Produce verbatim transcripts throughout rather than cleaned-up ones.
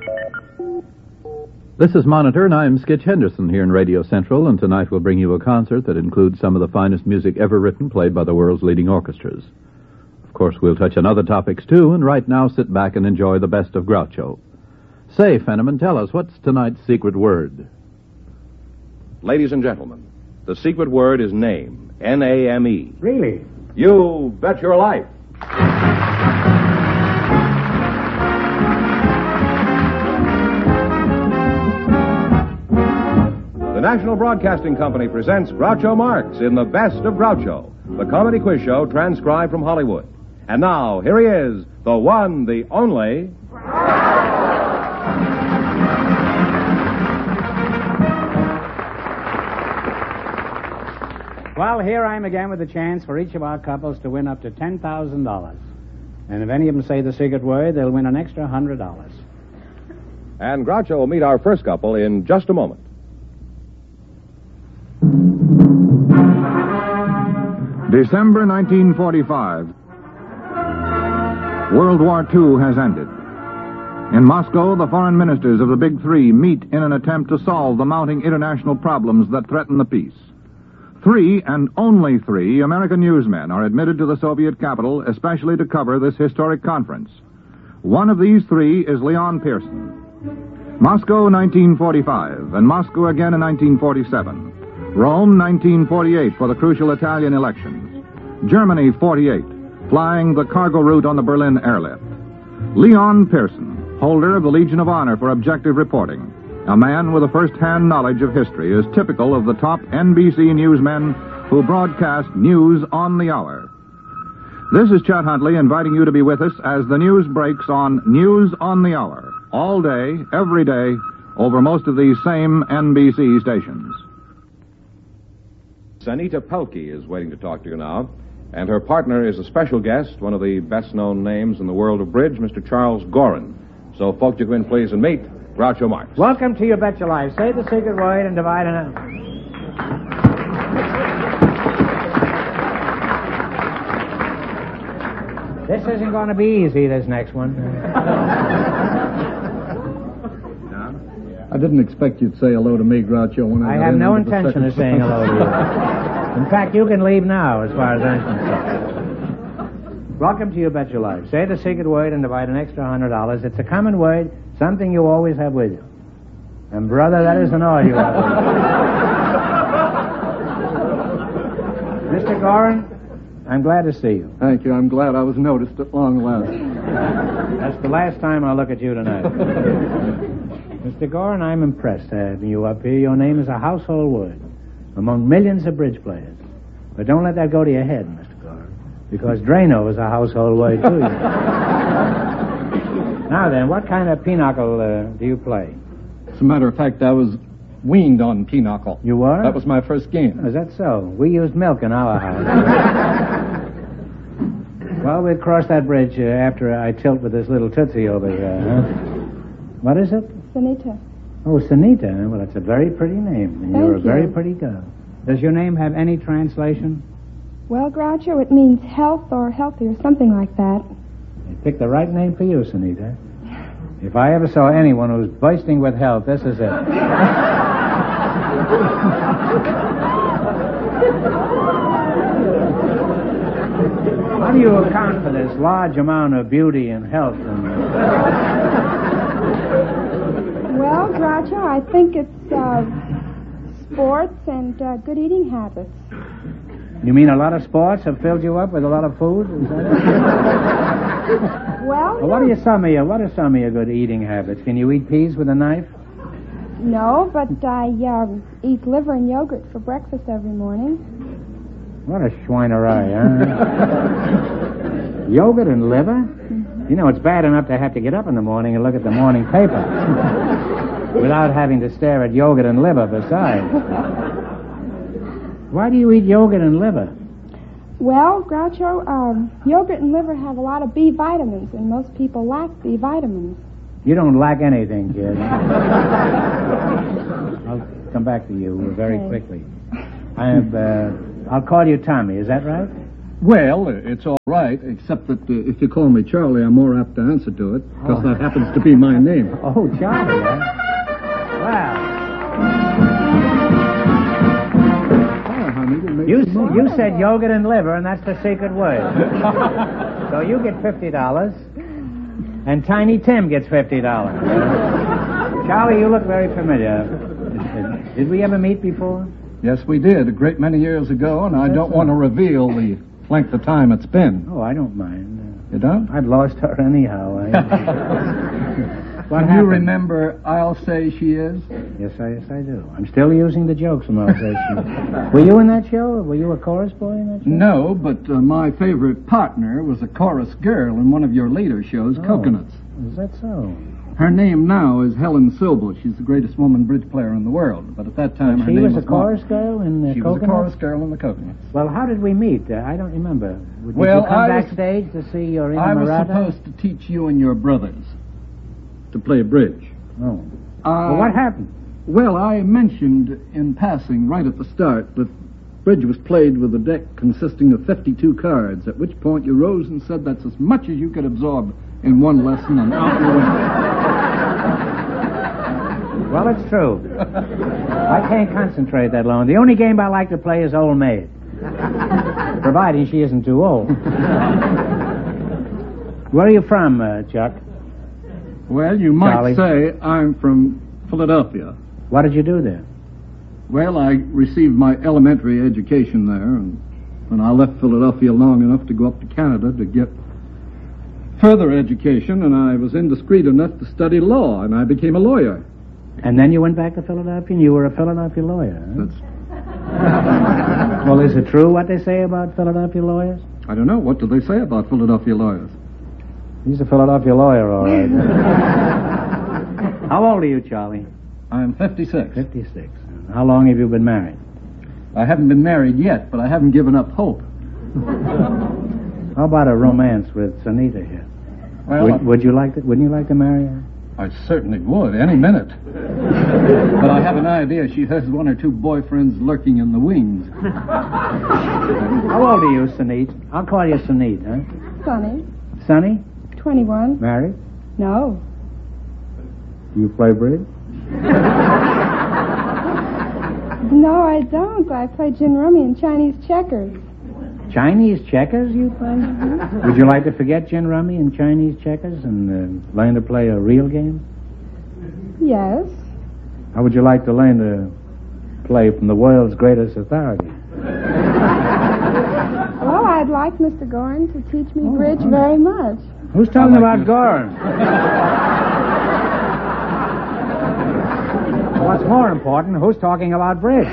This is Monitor, and I'm Skitch Henderson here in Radio Central, and tonight we'll bring you a concert that includes some of the finest music ever written, played by the world's leading orchestras. Of course, we'll touch on other topics, too, and right now sit back and enjoy the best of Groucho. Say, Fenneman, tell us, what's tonight's secret word? Ladies and gentlemen, the secret word is name, N A M E. Really? You bet your life. The National Broadcasting Company presents Groucho Marx in The Best of Groucho, the comedy quiz show transcribed from Hollywood. And now, here he is, the one, the only... Well, here I am again with a chance for each of our couples to win up to ten thousand dollars. And if any of them say the secret word, they'll win an extra one hundred dollars. And Groucho will meet our first couple in just a moment. December nineteen forty-five. World War Two has ended. In Moscow, the foreign ministers of the Big Three meet in an attempt to solve the mounting international problems that threaten the peace. Three, and only three, American newsmen are admitted to the Soviet capital, especially to cover this historic conference. One of these three is Leon Pearson. Moscow, nineteen forty-five, and Moscow again in nineteen forty-seven. Rome, nineteen forty-eight, for the crucial Italian elections. Germany, forty-eight, flying the cargo route on the Berlin airlift. Leon Pearson, holder of the Legion of Honor for objective reporting. A man with a first-hand knowledge of history, is typical of the top N B C newsmen who broadcast news on the hour. This is Chet Huntley inviting you to be with us as the news breaks on News on the Hour, all day, every day, over most of these same N B C stations. Sanita Pelkey is waiting to talk to you now, and her partner is a special guest, one of the best-known names in the world of bridge, Mister Charles Gorin. So, folks, you go in, please, and meet Groucho Marx. Welcome to You Bet Your Life. Say the secret word and divide it up. This isn't going to be easy, this next one. I didn't expect you'd say hello to me, Groucho. When I, I got have in no under the intention of second- saying hello to you. In fact, you can leave now, as far as I'm concerned. Welcome to You Bet Your Life. Say the secret word and divide an extra one hundred dollars. It's a common word, something you always have with you. And, brother, that isn't all you have with you. Mister Gorin, I'm glad to see you. Thank you. I'm glad I was noticed at long last. That's the last time I'll look at you tonight. Mister Gorin, I'm impressed having you up here. Your name is a household word among millions of bridge players. But don't let that go to your head, Mister Gorin, because Drano is a household word, too. Now then, what kind of pinochle uh, do you play? As a matter of fact, I was weaned on pinochle. You were? That was my first game. Is that so? We used milk in our house. Well, we'll cross that bridge uh, after I tilt with this little tootsie over here. Huh? What is it? Sanita. Oh, Sanita. Well, that's a very pretty name. And Thank you're a very you. pretty girl. Does your name have any translation? Well, Groucho, it means health or healthy or something like that. You picked the right name for you, Sanita. If I ever saw anyone who was bursting with health, this is it. How do you account for this large amount of beauty and health? And... Well, Groucho, I think it's uh, sports and uh, good eating habits. You mean a lot of sports have filled you up with a lot of food? Is that it? Well, Well, what are your, some of your what are some of your good eating habits? Can you eat peas with a knife? no, but I uh, eat liver and yogurt for breakfast every morning. What a schweinerei, huh? Yogurt and liver? Mm-hmm. You know, it's bad enough to have to get up in the morning and look at the morning paper without having to stare at yogurt and liver besides. Why do you eat yogurt and liver? Well, Groucho, um, yogurt and liver have a lot of B vitamins, and most people lack B vitamins. You don't lack anything, kid. I'll come back to you very Okay. quickly. I have, uh, I'll call you Tommy, is that right? Well, it's all right, except that uh, if you call me Charlie, I'm more apt to answer to it, because Oh. that happens to be my name. Oh, Charlie, huh? Well, Oh, honey, you made you, some money. you said yogurt and liver, and that's the secret word. So you get fifty dollars, and Tiny Tim gets fifty dollars. Charlie, you look very familiar. Did we ever meet before? Yes, we did, a great many years ago, and I That's don't all. want to reveal the length of time it's been. Oh, I don't mind. You don't? Uh, I've lost her anyhow. I... What Can you happened? remember I'll Say She Is? Yes, I, yes, I do. I'm still using the jokes from our station. Were you in that show? Were you a chorus boy in that show? No, but uh, my favorite partner was a chorus girl in one of your later shows, Oh. Coconuts. Is that so? Her name now is Helen Sobel. She's the greatest woman bridge player in the world. But at that time, her She name was was a chorus Martha. girl in the She was a Coconuts? chorus girl in the Coconuts. Well, how did we meet? Uh, I don't remember. Did Well, you come I was- backstage to see your I was inamorata? supposed to teach you and your brothers to play bridge. Oh. Uh, Well, what happened? Well, I mentioned in passing right at the start that bridge was played with a deck consisting of fifty-two cards, at which point you rose and said that's as much as you could absorb in one lesson, and out you went. Well, it's true. I can't concentrate that long. The only game I like to play is Old Maid. Providing she isn't too old. Where are you from, uh, Chuck? Well, you might Charlie. say I'm from Philadelphia. What did you do there? Well, I received my elementary education there, and when I left Philadelphia long enough to go up to Canada to get further education, and I was indiscreet enough to study law, and I became a lawyer. And then you went back to Philadelphia and you were a Philadelphia lawyer, huh? That's, Well, is it true what they say about Philadelphia lawyers? I don't know, what do they say about Philadelphia lawyers? He's a Philadelphia lawyer, all right. How old are you, Charlie? I'm fifty-six. fifty-six. How long have you been married? I haven't been married yet, but I haven't given up hope. How about a romance with Sunita here? Well, Would, would you like to, wouldn't you like to marry her? I certainly would, any minute. But I have an idea she has one or two boyfriends lurking in the wings. How old are you, Sunit? I'll call you Sunit, huh? Sonny, Sonny? twenty-one. Married? No. You play bridge? No, I don't. I play gin rummy and Chinese checkers. Chinese checkers you play? Would you like to forget gin rummy and Chinese checkers and uh, learn to play a real game? Yes. How would you like to learn to play from the world's greatest authority? Well, I'd like Mister Gorin to teach me Oh, bridge all right. very much. Who's talking I like about this. Gorin? What's more important, who's talking about bridge?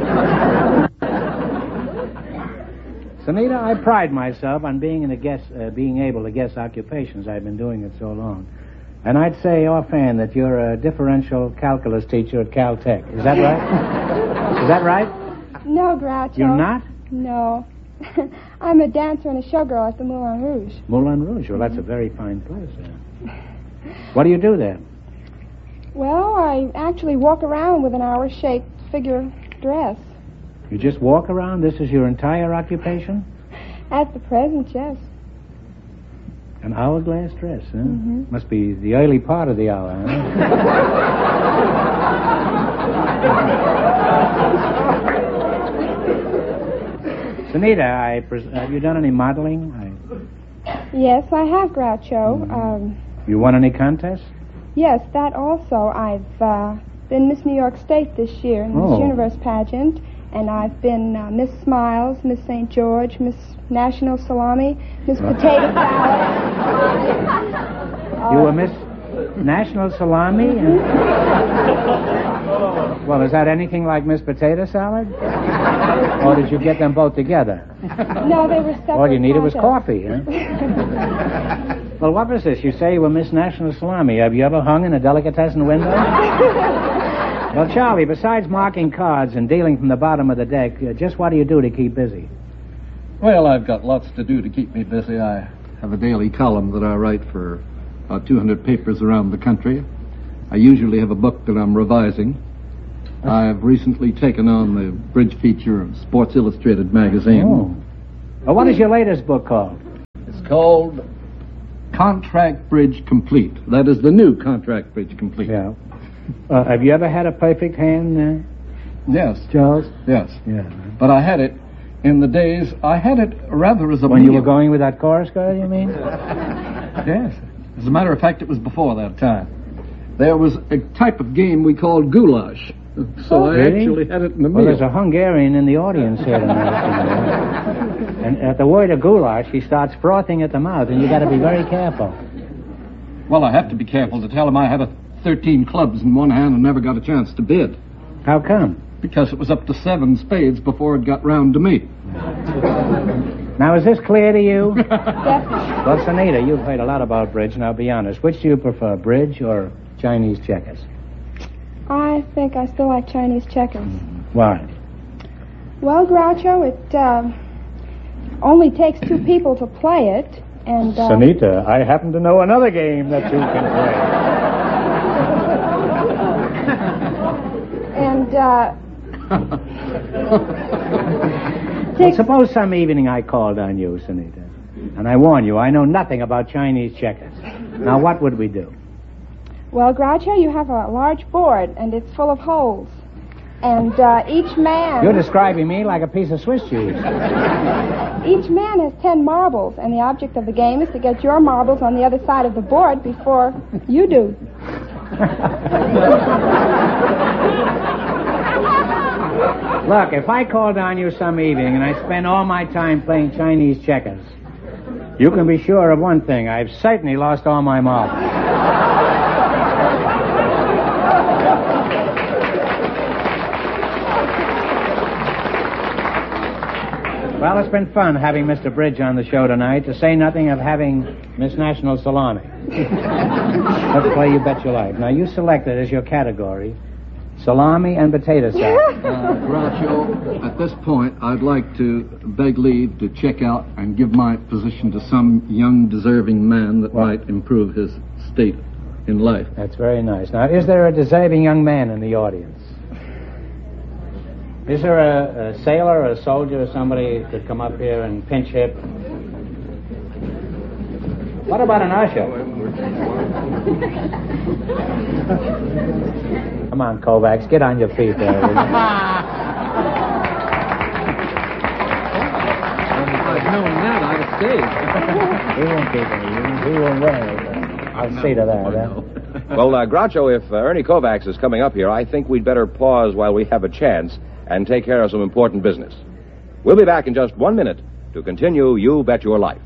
Sunita, I pride myself on being in a guess, uh, being able to guess occupations. I've been doing it so long. And I'd say offhand that you're a differential calculus teacher at Caltech. Is that right? Is that right? No, Groucho. You're not? No. I'm a dancer and a showgirl at the Moulin Rouge. Moulin Rouge. Well, that's a very fine place. Uh. What do you do there? Well, I actually walk around with an hour-shaped figure dress. You just walk around? This is your entire occupation? At the present, yes. An hourglass dress, huh? Mhm. Must be the early part of the hour, huh? Sunita, I pres- have you done any modeling? I... Yes, I have, Groucho. Um, You won any contests? yes, that also. I've uh, been Miss New York State this year in the Oh. Miss Universe pageant, and I've been uh, Miss Smiles, Miss Saint George, Miss National Salami, Miss Potato Salad. You Uh, were Miss National Salami? And... Well, is that anything like Miss Potato Salad? Or did you get them both together? No, they were separate. All you needed was contests. coffee, huh? Well, what was this? You say you were Miss National Salami. Have you ever hung in a delicatessen window? Well, Charlie, besides marking cards and dealing from the bottom of the deck, uh, just what do you do to keep busy? Well, I've got lots to do to keep me busy. I have a daily column that I write for about two hundred papers around the country. I usually have a book that I'm revising. I've recently taken on the bridge feature of Sports Illustrated magazine. Oh. Well, what is your latest book called? It's called Contract Bridge Complete. That is the new Contract Bridge Complete. Yeah. Uh, have you ever had a perfect hand, uh, Yes. Charles? Yes. Yeah. But I had it in the days, I had it rather as a When you meal. were going with that chorus girl, you mean? Yes. As a matter of fact, it was before that time. There was a type of game we called goulash. So Oh, I really? actually had it in the Well, meal. there's a Hungarian in the audience here tonight. And at the word of goulash, he starts frothing at the mouth, and you got to be very careful. Well, I have to be careful to tell him I had a thirteen clubs in one hand and never got a chance to bid. How come? Because it was up to seven spades before it got round to me. Now, is this clear to you? Yes. Well, Sunita, you've heard a lot about bridge. Now, be honest. Which do you prefer, bridge or Chinese checkers? I think I still like Chinese checkers. Why? Well, Groucho, it uh, only takes two people to play it, and uh, Sunita, I happen to know another game that you can play. and uh, Well, suppose some evening I called on you, Sunita, and I warn you, I know nothing about Chinese checkers. Now, what would we do? well, Groucho, you have a large board, and it's full of holes, and uh, each man You're describing me like a piece of Swiss cheese. each man has ten marbles, and the object of the game is to get your marbles on the other side of the board before you do. Look, if I called on you some evening and I spent all my time playing Chinese checkers, you can be sure of one thing. I've certainly lost all my marbles. Well, it's been fun having Mister Bridge on the show tonight, to say nothing of having Miss National Salami. Let's play You Bet Your Life. Now, you selected as your category salami and potato salad. Uh, Groucho, at this point, I'd like to beg leave to check out and give my position to some young, deserving man that What? might improve his state in life. That's very nice. Now, is there a deserving young man in the audience? Is there a, a sailor or a soldier or somebody who could come up here and pinch hit? What about an usher? Come on, Kovacs, get on your feet there, will you? If I'd known that, I'd have stayed. He won't be there. He won't win anything. I'll see to that, huh? Well, uh, Groucho, if uh, Ernie Kovacs is coming up here, I think we'd better pause while we have a chance and take care of some important business. We'll be back in just one minute to continue You Bet Your Life.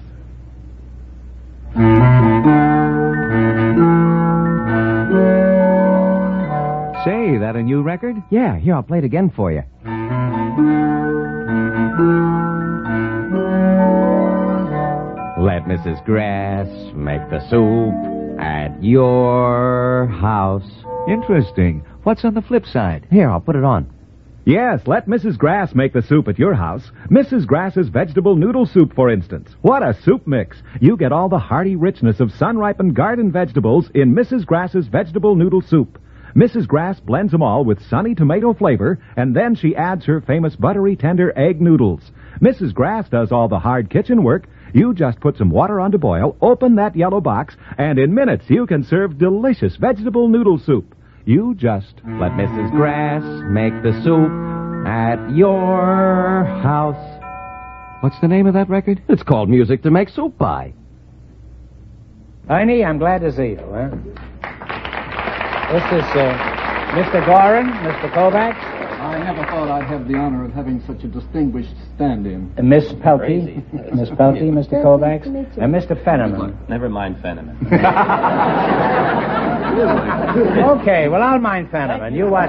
Say, that a new record? Yeah, here, I'll play it again for you. Let Missus Grass make the soup at your house. Interesting. What's on the flip side? Here, I'll put it on. Yes, let Missus Grass make the soup at your house. Missus Grass's vegetable noodle soup, for instance. What a soup mix. You get all the hearty richness of sun-ripened garden vegetables in Missus Grass's vegetable noodle soup. Missus Grass blends them all with sunny tomato flavor, and then she adds her famous buttery tender egg noodles. Missus Grass does all the hard kitchen work. You just put some water on to boil, open that yellow box, and in minutes you can serve delicious vegetable noodle soup. You just Let Missus Grass make the soup at your house. What's the name of that record? It's called Music to Make Soup By. Ernie, I'm glad to see you, huh? This is uh, Mister Gorin, Mister Kovacs, I never thought I'd have the honor of having such a distinguished stand-in. and Miss Pelkey, Miss Pelkey, Mister Kovacs, and Mister Fenneman. Never mind Fenneman. Okay, well, I'll mind Fenneman. You watch.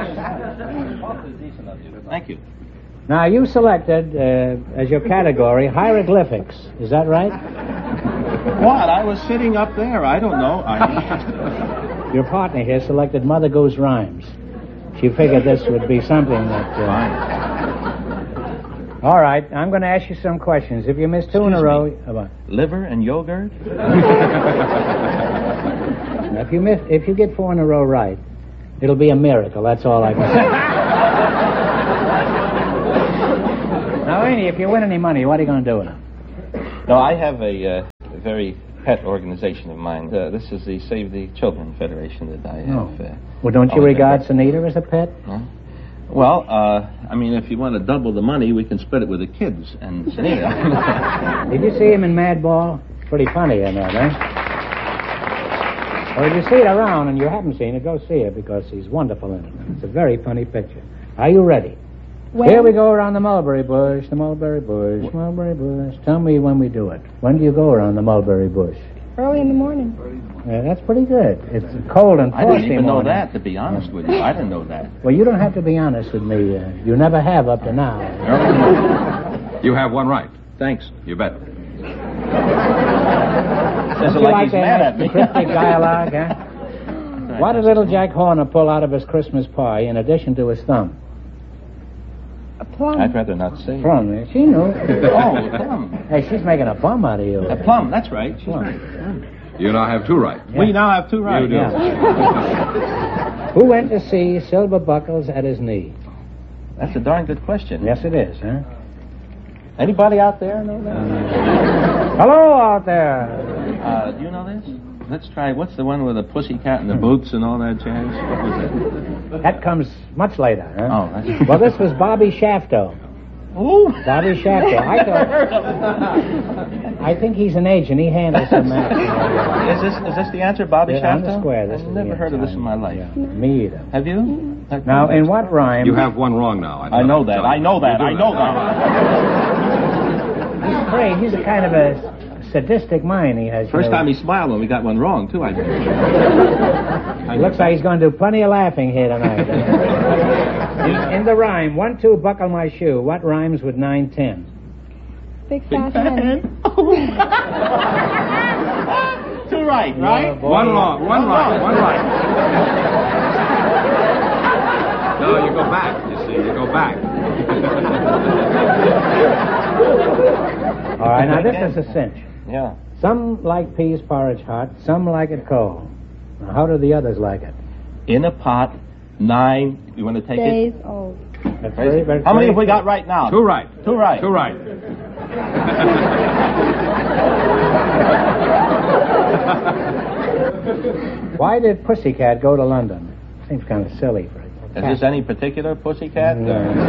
Thank you. Now, you selected uh, as your category hieroglyphics. Is that right? What? I was sitting up there. I don't know. I... Your partner here selected Mother Goose Rhymes. She figured this would be something that... Uh... All right, I'm going to ask you some questions. If you miss two in a Excuse row... me. Uh, what? Liver and yogurt? Now, if you miss, if you get four in a row right, it'll be a miracle. That's all I can say. Now, Ernie, if you win any money, what are you going to do with it? No, I have a, uh, a very pet organization of mine. Uh, this is the Save the Children Federation that I have. Oh. Uh, Well, don't you always regard been- Sunita as a pet? Huh? Well, uh, I mean, if you want to double the money, we can split it with the kids and Sunita. Did you see him in Madball? Pretty funny in that, eh? Well, if you see it around and you haven't seen it, go see it because he's wonderful in it. It's a very funny picture. Are you ready? When? Here we go around the mulberry bush, the mulberry bush, mulberry bush. Tell me when we do it. When do you go around the mulberry bush? Early in the morning. Yeah, that's pretty good. It's cold and I frosty didn't even know morning. that, to be honest with you. I didn't know that. Well, you don't have to be honest with me. Uh, you never have up to now. You have one right. Thanks. You bet. Says Don't it you like like he's that mad at me. cryptic dialogue, huh? What did little Jack Horner pull out of his Christmas pie in addition to his thumb? A plum. I'd rather not say. Plum. eh? She knew. Oh, a plum. Hey, she's making a bum out of you. A plum, that's right. She's Plum. right. You now have two right. We now have two right. You do. Yeah. Who went to see Silver Buckles at his knee? That's a darn good question. Yes, it is, huh? Anybody out there know that? Hello out there. Uh, do you know this? Let's try, what's the one with the pussycat and the boots and all that jazz? What was it? That comes much later, huh? Oh, that's... Well, this was Bobby Shafto. Ooh. Bobby Shafto. I thought... I think he's an agent. He handles some action. Is this, is this the answer, Bobby Yeah, on Shafto? the square. This I've is never the heard of answer. this in my life. Yeah, me either. Have you? Now, in what rhyme... You have one wrong now. I know that. I know that. I know that. He's afraid. He's a kind of a sadistic mind he has. you First know. time he smiled when we got one wrong, too, I think. It looks like he's going to do plenty of laughing here tonight. in, in the rhyme, one, two, buckle my shoe. What rhymes with nine, ten? Big fat hen. Two right, right? boy. One wrong. One right. One right. No, you go back. You see, you go back. All right, now this is a cinch. Yeah. Some like peas porridge hot, some like it cold. Now, how do the others like it? In a pot, nine. You want to take Days it? old. That's very, very How many have we very- got right now? Two right. Two right. Two right. Why did Pussycat go to London? Seems kind of silly for it. Is this any particular pussycat?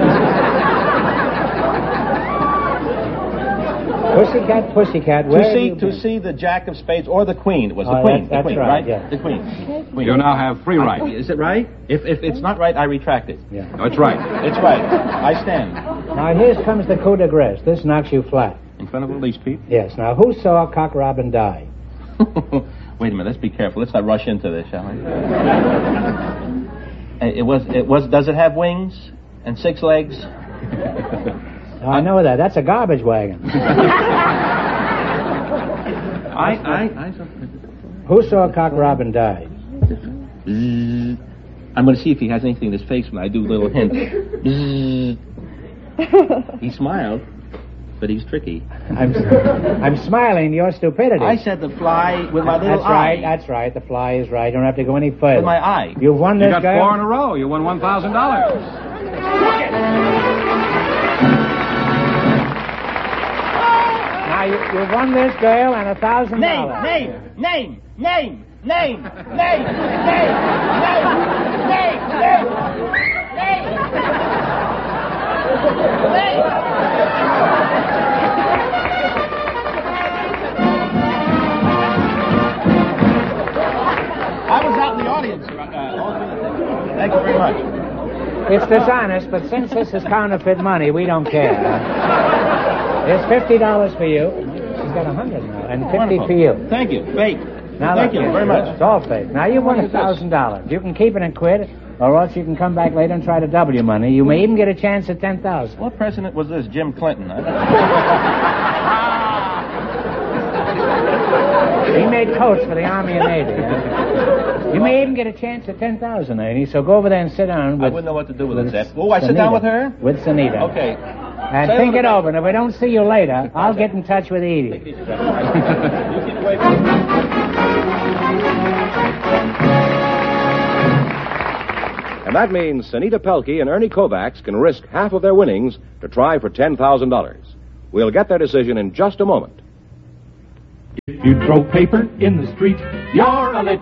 Pussycat, Pussycat, where To have see, you to been? see the Jack of Spades or the Queen. It was the Oh, Queen. that's- that's the Queen, right, right? yeah. The Queen. Queen. You now have three right. I- is it right? If if it's not right, I retract it. Yeah. No, it's right. It's right. I stand Now here comes the coup de grace. This knocks you flat. in front of all these people. Yes. Now who saw Cock Robin die? Wait a minute. Let's be careful. Let's not rush into this, shall we? Uh, It was. It was. Does it have wings and six legs? Now, I know that. That's a garbage wagon. I. I. I. Who saw Cock Robin die? Bzzz. I'm going to see if he has anything in his face when I do little hints. Bzzz. He smiled, but he's tricky. I'm, I'm smiling your stupidity. I said the fly with my little That's eye. right. That's right. The fly is right. You don't have to go any further. With my eye. You've won You this got girl. four in a row. You won one thousand dollars. Now you, you've won this girl and a thousand Name, dollars. name, name, name, name, name, name, name, name, name, name, name. I was out in the audience. Uh, all through the thing. Thank you very much. It's dishonest, but since this is counterfeit money, we don't care. It's fifty dollars for you. She's got a hundred now, and fifty Wonderful. for you. Thank you. Fake. Now, Thank look, you very much. It's all fake. Now you won a thousand dollars. You can keep it and quit, or else you can come back later and try to double your money. You may even get a chance at ten thousand. What president was this? Jim Clinton. He made coats for the Army and Navy. Huh? You may even get a chance at ten thousand, Amy. So go over there and sit down. With, I wouldn't know what to do with it, with Zep. Oh, I sit down with her? With Sunita. Okay. And Say think it it over. And if I don't see you later, I'll get in touch with Edie. And that means Sunita Pelkey and Ernie Kovacs can risk half of their winnings to try for ten thousand dollars. We'll get their decision in just a moment. You'd throw paper in the street. You're a lit